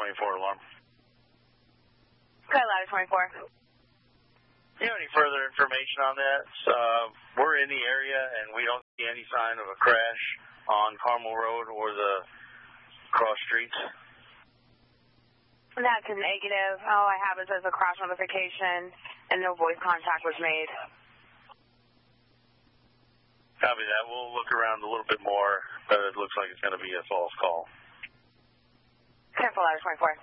24 alarm. Okay, ladder 24. Do you have any further information on that? We're in the area and we don't see any sign of a crash on Carmel Road or the cross streets. That's a negative. All I have is as a crash notification and no voice contact was made. Copy that. We'll look around a little bit more, but it looks like it's going to be a false call. Careful, ladder 24.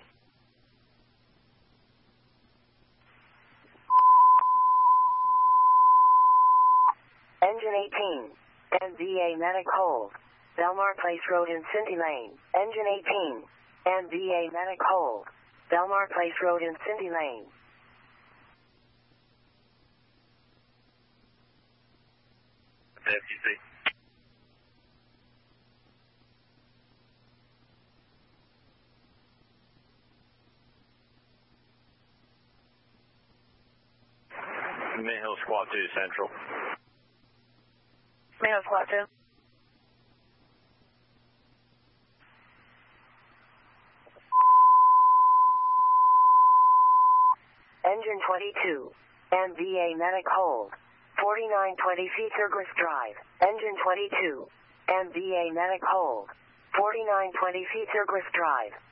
Engine 18, MVA medic hold. Belmar Place Road in Cindy Lane. Engine 18, MVA medic hold. Belmar Place Road in Cindy Lane. FTC. Mayhill Squad 2 Central. Mayhill Squad 2. Engine 22, MVA medic hold. 4920 Featurgrist Drive. Engine 22, MVA medic hold. 4920 Featurgrist Drive.